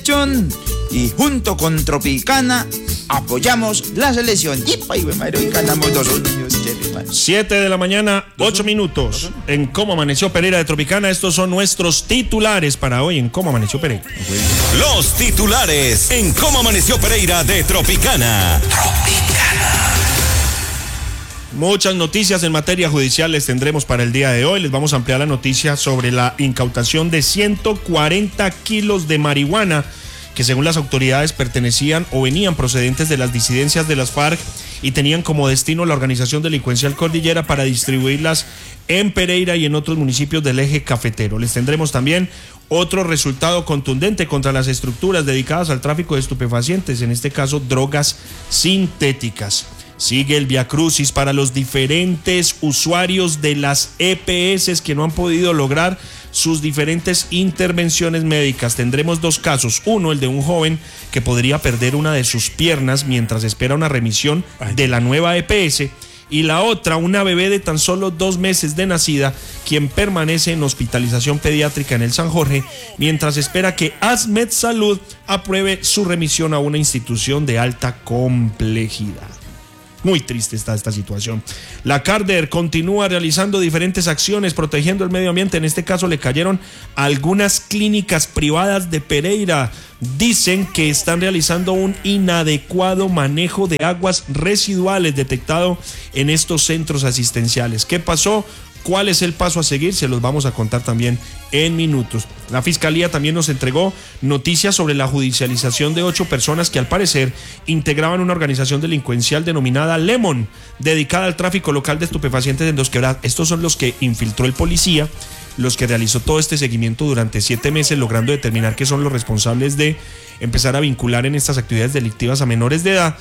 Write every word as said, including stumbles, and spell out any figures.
Y junto con Tropicana apoyamos la selección. ¡Yipa! Y madre, ganamos dos niños. siete de la mañana, ocho minutos. En Cómo Amaneció Pereira de Tropicana. Estos son nuestros titulares para hoy en Cómo Amaneció Pereira. Los titulares en Cómo Amaneció Pereira de Tropicana. Tropicana. Muchas noticias en materia judicial les tendremos para el día de hoy. Les vamos a ampliar la noticia sobre la incautación de ciento cuarenta kilos de marihuana que según las autoridades pertenecían o venían procedentes de las disidencias de las FARC y tenían como destino la organización delincuencial Cordillera para distribuirlas en Pereira y en otros municipios del eje cafetero. Les tendremos también otro resultado contundente contra las estructuras dedicadas al tráfico de estupefacientes, en este caso drogas sintéticas. Sigue el viacrucis para los diferentes usuarios de las E P S que no han podido lograr sus diferentes intervenciones médicas. Tendremos dos casos. Uno, el de un joven que podría perder una de sus piernas mientras espera una remisión de la nueva E P S. Y la otra, una bebé de tan solo dos meses de nacida, quien permanece en hospitalización pediátrica en el San Jorge, mientras espera que ASMED Salud apruebe su remisión a una institución de alta complejidad. Muy triste está esta situación. La Carder continúa realizando diferentes acciones protegiendo el medio ambiente. En este caso le cayeron a algunas clínicas privadas de Pereira. Dicen que están realizando un inadecuado manejo de aguas residuales detectado en estos centros asistenciales. ¿Qué pasó? ¿Cuál es el paso a seguir? Se los vamos a contar también en minutos. La Fiscalía también nos entregó noticias sobre la judicialización de ocho personas que al parecer integraban una organización delincuencial denominada Lemon, dedicada al tráfico local de estupefacientes en Dos Quebradas. Estos son los que infiltró el policía, los que realizó todo este seguimiento durante siete meses, logrando determinar que son los responsables de empezar a vincular en estas actividades delictivas a menores de edad.